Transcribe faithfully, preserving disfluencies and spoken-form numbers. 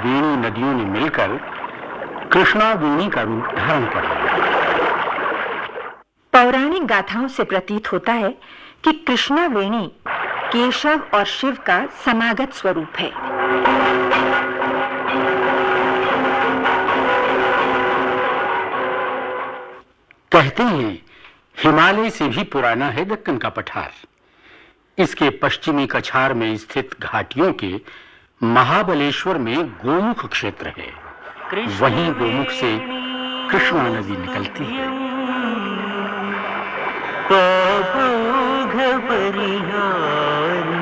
वेणी नदियों ने मिलकर कृष्णा वेणी का रूप धारण कर लिया। पौराणिक गाथाओं से प्रतीत होता है कि कृष्णा वेणी केशव और शिव का समागत स्वरूप है। कहते हैं हिमालय से भी पुराना है दक्कन का पठार। इसके पश्चिमी कछार में स्थित घाटियों के महाबलेश्वर में गोमुख क्षेत्र है। वहीं गोमुख से कृष्णा नदी निकलती है। तो